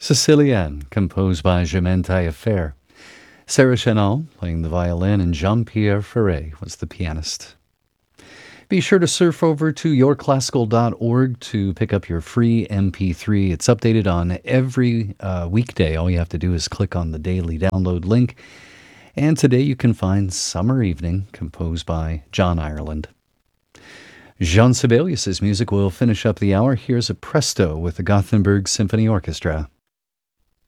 Sicilienne, composed by Germaine Taillefer. Sarah Chenal playing the violin, and Jean-Pierre Ferré was the pianist. Be sure to surf over to yourclassical.org to pick up your free MP3. It's updated on every weekday. All you have to do is click on the daily download link. And today you can find Summer Evening, composed by John Ireland. Jean Sibelius' music will finish up the hour. Here's a presto with the Gothenburg Symphony Orchestra.